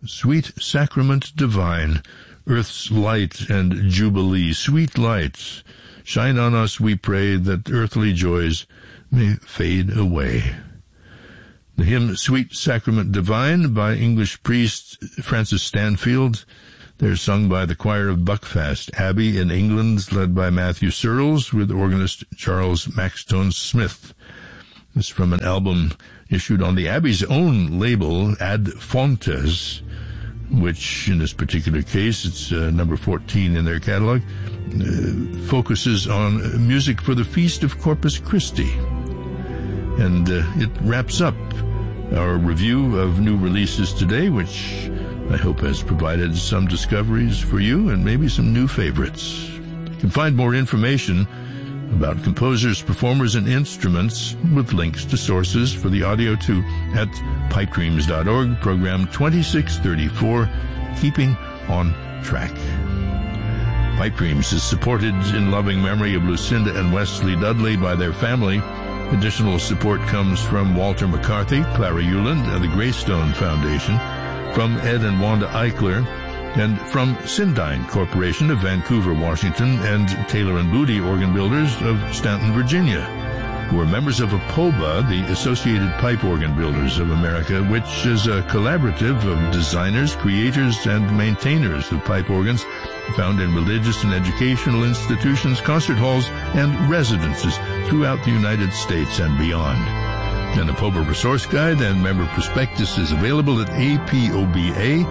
Sweet Sacrament Divine, earth's light and jubilee, sweet lights, shine on us, we pray, that earthly joys may fade away. The hymn Sweet Sacrament Divine by English priest Francis Stanfield. They're sung by the choir of Buckfast Abbey in England, led by Matthew Searles, with organist Charles Maxtone Smith. This is from an album issued on the Abbey's own label, Ad Fontes, which in this particular case, it's number 14 in their catalog, focuses on music for the Feast of Corpus Christi. And it wraps up our review of new releases today, which I hope has provided some discoveries for you and maybe some new favorites. You can find more information about composers, performers, and instruments with links to sources for the audio too at pipedreams.org, program 2634, Keeping on Track. Pipe Dreams is supported in loving memory of Lucinda and Wesley Dudley by their family. Additional support comes from Walter McCarthy, Clara Euland, and the Greystone Foundation, from Ed and Wanda Eichler, and from Sindyne Corporation of Vancouver, Washington, and Taylor & Booty Organ Builders of Stanton, Virginia, who are members of APOBA, the Associated Pipe Organ Builders of America, which is a collaborative of designers, creators, and maintainers of pipe organs found in religious and educational institutions, concert halls, and residences throughout the United States and beyond. An APOBA resource guide and member prospectus is available at apoba.com.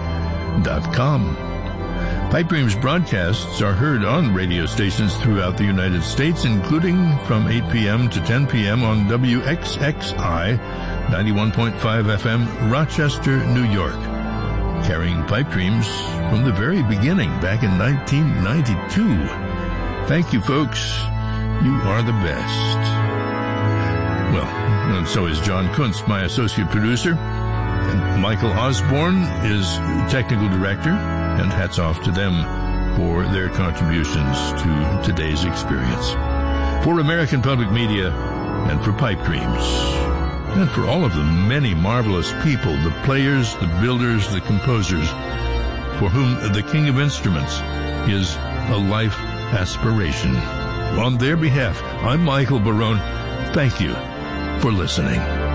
Pipe Dreams broadcasts are heard on radio stations throughout the United States, including from 8 p.m. to 10 p.m. on WXXI 91.5 FM, Rochester, New York, carrying Pipe Dreams from the very beginning, back in 1992. Thank you, folks. You are the best. Well, and so is John Kuntz, my associate producer, and Michael Osborne is technical director, and hats off to them for their contributions to today's experience. For American Public Media and for Pipe Dreams, and for all of the many marvelous people, the players, the builders, the composers, for whom the King of Instruments is a life aspiration. On their behalf, I'm Michael Barone. Thank you for listening.